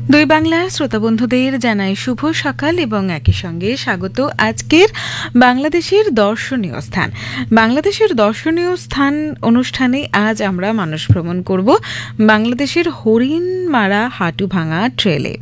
দুই বাংলার শ্রোতা বন্ধুদের জানাই শুভ সকাল এবং একই সঙ্গে স্বাগত আজকের বাংলাদেশের দর্শনীয় স্থান। বাংলাদেশের দর্শনীয় স্থান অনুষ্ঠানে আজ আমরা মানস ভ্রমণ করব বাংলাদেশের হরিণমারা হাটুভাঙা ট্রেলে।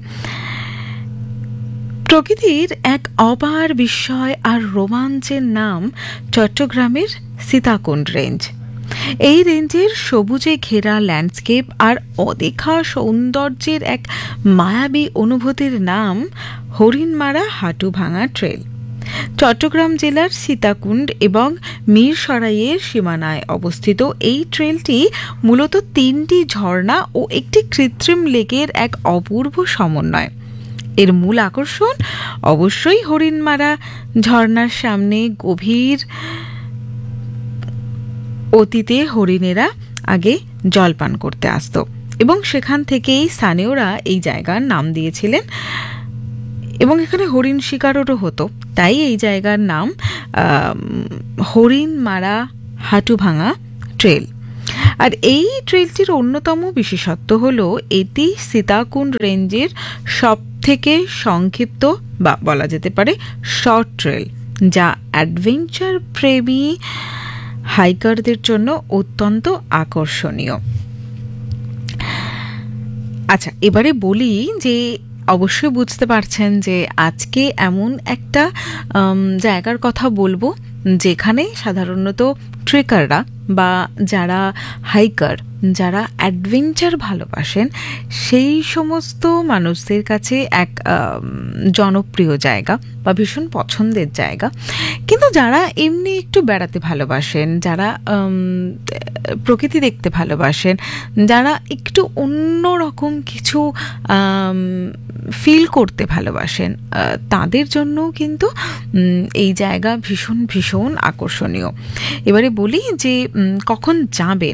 প্রকৃতির এক অপার বিস্ময় আর রোমাঞ্চের নাম চট্টগ্রামের সীতাকুণ্ড রেঞ্জ। এই রেঞ্জের সবুজে ঘেরা ল্যান্ডস্কেপ আর অদেখা সৌন্দর্যের এক মায়াবী অনুভূতির নাম হরিণমারা হাটুভাঙা ট্রেল। চট্টগ্রাম জেলার সীতাকুণ্ড এবং মিরসরাইয়ের সীমানায় অবস্থিত এই ট্রেলটি মূলত 3টি ঝর্ণা ও একটি কৃত্রিম লেকের এক অপূর্ব সমন্বয়। এর মূল আকর্ষণ অবশ্যই হরিণমারা ঝর্ণার সামনে গভীর অতীতে হরিণেরা আগে জলপান করতে আসত এবং সেখান থেকেই স্থানীয়রা এই জায়গার নাম দিয়েছিলেন এবং এখানে হরিণ শিকারও হতো, তাই এই জায়গার নাম হরিণমারা হাটুভাঙা ট্রেল। আর এই ট্রেলটির অন্যতম বিশেষত্ব হলো এটি সীতাকুণ্ড রেঞ্জের সব থেকে সংক্ষিপ্ত বা বলা যেতে পারে শর্ট ট্রেল, যা অ্যাডভেঞ্চার প্রেমী হাইকারদের জন্য অত্যন্ত আকর্ষণীয়। আচ্ছা, এবারে বলি যে অবশ্যই বুঝতে পারছেন যে আজকে এমন একটা জায়গার কথা বলবো যেখানে সাধারণত ট্রেকাররা বা যারা হাইকার, যারা অ্যাডভেঞ্চার ভালোবাসেন সেই সমস্ত মানুষদের কাছে এক জনপ্রিয় জায়গা বা ভীষণ পছন্দের জায়গা। কিন্তু যারা এমনি একটু বেড়াতে ভালোবাসেন, যারা প্রকৃতি দেখতে ভালোবাসেন, যারা একটু অন্যরকম কিছু ফিল করতে ভালোবাসেন, তাদের জন্য কিন্তু এই জায়গা ভীষণ ভীষণ আকর্ষণীয়। এবারে বলি যে কখন যাবেন।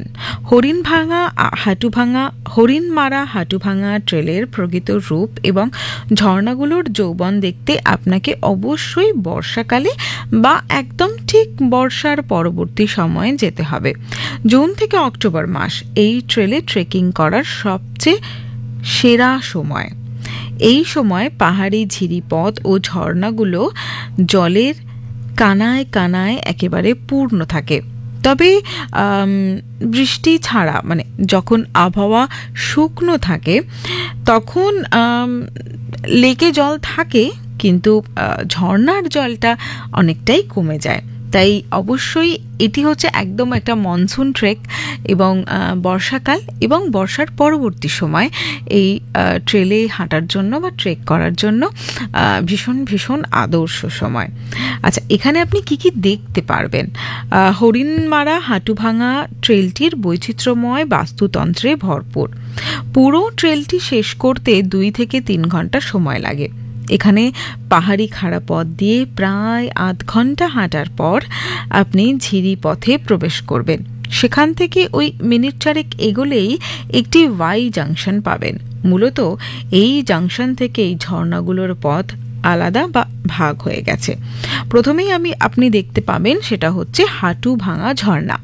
হরিণমারা হাটুভাঙা ট্রেলের প্রকৃত রূপ এবং ঝর্ণাগুলোর যৌবন দেখতে আপনাকে অবশ্যই বর্ষাকালে বা একদম ঠিক বর্ষার পরবর্তী সময়ে যেতে হবে। জুন থেকে অক্টোবর মাস এই ট্রেলে ট্রেকিং করার সবচেয়ে সেরা সময়। এই সময় পাহাড়ি ঝিরিপথ ও ঝর্ণাগুলো জলের কানায় কানায় একেবারে পূর্ণ থাকে। তবে বৃষ্টি ছাড়া, মানে যখন আবহাওয়া শুকনো থাকে তখন লেকে জল থাকে, কিন্তু ঝর্ণার জলটা অনেকটাই কমে যায়। তাই অবশ্যই এটি হচ্ছে একদম একটা মনসুন ট্রেক এবং বর্ষাকাল এবং বর্ষার পরবর্তী সময় এই ট্রেলে হাঁটার জন্য বা ট্রেক করার জন্য ভীষণ ভীষণ আদর্শ সময়। আচ্ছা, এখানে আপনি কি কি দেখতে পারবেন? হরিণমারা হাটুভাঙা ট্রেলটির বৈচিত্র্যময় বাস্তুতন্ত্রে ভরপুর। পুরো ট্রেলটি শেষ করতে 2 থেকে 3 ঘন্টা সময় লাগে। এখানে পাহাড়ি খাড়া পথ দিয়ে প্রায় 8 ঘন্টা হাঁটার পর আপনি ঝিরি পথে প্রবেশ করবেন। সেখান থেকে ওই মিনিট 4 এগোলেই একটি ওয়াই জাংশন পাবেন। মূলত এই জাংশন থেকেই ঝর্ণাগুলোর পথ আলাদা বা ভাগ হয়ে গেছে। প্রথমেই আপনি দেখতে পাবেন সেটা হচ্ছে হাটুভাঙা ঝর্ণা।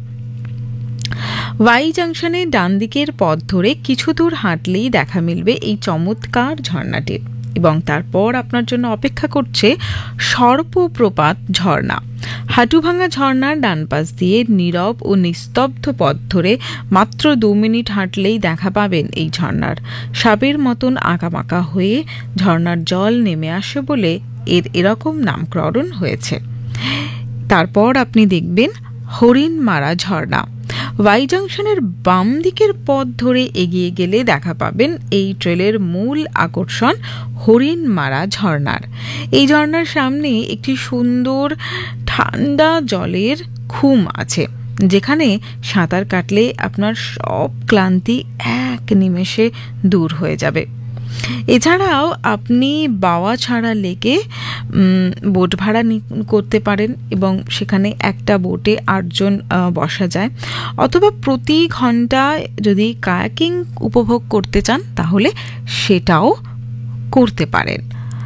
ওয়াই জাংশনের ডান দিকের পথ ধরে কিছু দূর হাঁটলেই দেখা মিলবে এই চমৎকার ঝর্ণাটির এবং তারপর আপনার জন্য অপেক্ষা করছে সর্পপ্রপাত ঝর্ণা। হাটুভাঙা ঝর্ণার ডান পাশ দিয়ে নীরব ও নিস্তব্ধ পথ ধরে মাত্র 2 মিনিট হাঁটলেই দেখা পাবেন এই ঝর্ণার। সাপের মতন আঁকাবাঁকা হয়ে ঝর্ণার জল নেমে আসে বলে এর এরকম নামকরণ হয়েছে। তারপর আপনি দেখবেন হরিণমারা ঝর্ণা। ওয়াই জাংশনের বাম দিকের পথ ধরে এগিয়ে গেলে দেখা পাবেন এই ট্রেলের মূল আকর্ষণ হরিণমারা ঝর্ণার। এই ঝর্ণার সামনে একটি সুন্দর ঠান্ডা জলের খুম আছে, যেখানে সাঁতার কাটলে আপনার সব ক্লান্তি এক নিমেষে দূর হয়ে যাবে। এছাড়াও আপনি বাওয়াছাড়া লেকে বোট ভাড়া করতে পারেন এবং সেখানে একটা বোটে 8 জন বসা যায়, অথবা প্রতি ঘন্টায় যদি কায়াকিং উপভোগ করতে চান তাহলে সেটাও করতে পারেন।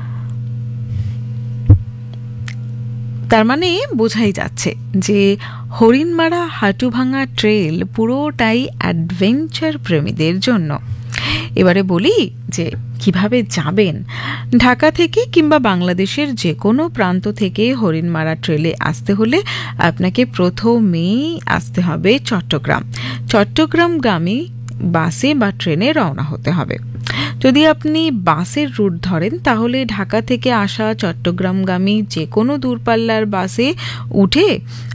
তার মানে বোঝাই যাচ্ছে যে হরিণমারা হাটুভাঙা ট্রেল পুরোটাই অ্যাডভেঞ্চার প্রেমীদের জন্য। এবারে বলি যে কিভাবে যাবেন। ঢাকা থেকে কিংবা বাংলাদেশের যে কোনো প্রান্ত থেকে হরিণমারা ট্রেলে আসতে হলে আপনাকে প্রথমেই আসতে হবে চট্টগ্রামগামী বাসে বা ট্রেনে রওনা হতে হবে। যদি আপনি বাসের রুট ধরেন তাহলে ঢাকা থেকে আসা চট্টগ্রামগামী যে কোনো দূরপাল্লার বাসে উঠে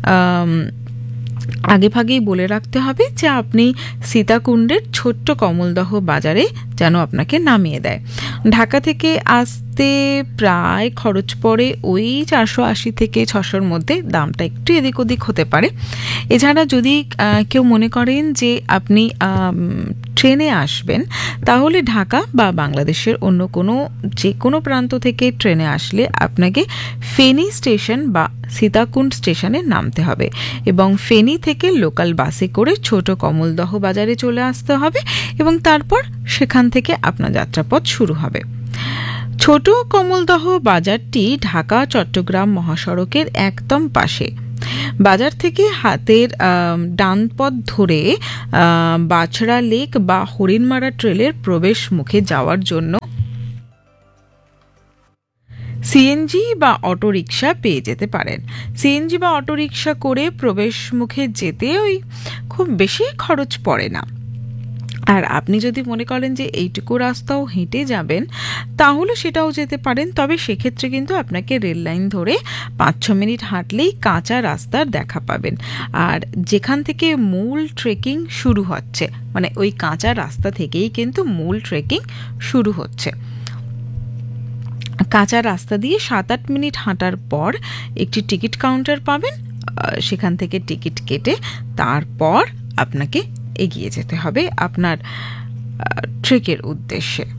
আগেভাগেই বলে রাখতে হবে যে আপনি সীতাকুণ্ডের ছোট্ট কমলদহ বাজারে যেন আপনাকে নামিয়ে দেয়। ঢাকা থেকে আসতে প্রায় খরচ পড়ে ওই 480 থেকে 600-র মধ্যে, দামটা একটু এদিক ওদিক হতে পারে। এছাড়া যদি কেউ মনে করেন যে আপনি ট্রেনে আসবেন তাহলে ঢাকা বা বাংলাদেশের অন্য যে কোনো প্রান্ত থেকে ট্রেনে আসলে আপনাকে ফেনী স্টেশন বা সীতাকুণ্ড স্টেশনে নামতে হবে এবং ফেনী থেকে লোকাল বাসে করে ছোট কমলদহ বাজারে চলে আসতে হবে এবং তারপর সেখান থেকে আপনার যাত্রাপথ শুরু হবে। ছোট কমলদহ বাজারটি ঢাকা চট্টগ্রাম মহাসড়কের একদম পাশে। বাজার থেকে হাতের ডান পথ ধরে বাছড়া লেক বা হরিণমারা ট্রেলের প্রবেশ মুখে যাওয়ার জন্য সিএনজি বা অটোরিকশা পেয়ে যেতে পারেন। সিএনজি বা অটোরিকশা করে প্রবেশ মুখে যেতে ওই খুব বেশি খরচ পড়ে না। আর আপনি যদি মনে করেন যে এইটুকু রাস্তাও হেঁটে যাবেন তাহলে সেটাও যেতে পারেন, তবে সেক্ষেত্রে কিন্তু আপনাকে রেল লাইন ধরে 5-6 মিনিট হাঁটলেই কাঁচা রাস্তার দেখা পাবেন। আর যেখান থেকে মূল ট্রেকিং শুরু হচ্ছে, মানে ওই কাঁচা রাস্তা থেকেই কিন্তু মূল ট্রেকিং শুরু হচ্ছে। কাঁচা রাস্তা দিয়ে 7-8 মিনিট হাঁটার পর একটি টিকিট কাউন্টার পাবেন, সেখান থেকে টিকিট কেটে তারপর আপনাকে এগিয়ে যেতে হবে আপনার ট্রেকের উদ্দেশ্যে।